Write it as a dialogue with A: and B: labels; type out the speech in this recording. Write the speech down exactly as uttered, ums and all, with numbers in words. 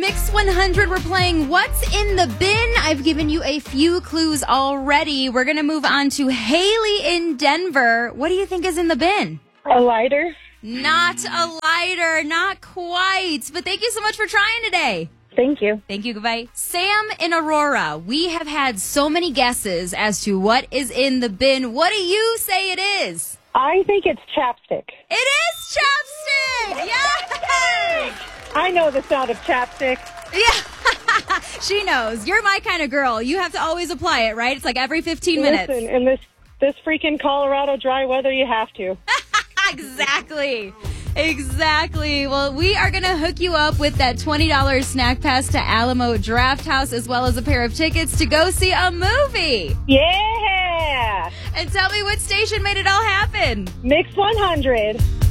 A: Mix one hundred, we're playing What's in the Bin. I've given you a few clues already. We're going to move on to Haley in Denver. What do you think is in the bin?
B: A lighter.
A: Not a lighter, not quite. But thank you so much for trying today.
B: Thank you.
A: Thank you, goodbye. Sam in Aurora, we have had so many guesses as to what is in the bin. What do you say it is?
B: I think it's chapstick.
A: It is chapstick! Yes!
B: I know the sound of chapstick.
A: Yeah, she knows. You're my kind of girl. You have to always apply it, right? It's like every fifteen minutes.
B: Listen, in this, this freaking Colorado dry weather, you have to.
A: Exactly. Exactly. Well, we are going to hook you up with that twenty dollars snack pass to Alamo Draft House, as well as a pair of tickets to go see a movie.
B: Yeah!
A: And tell me what station made it all happen.
B: Mix one hundred.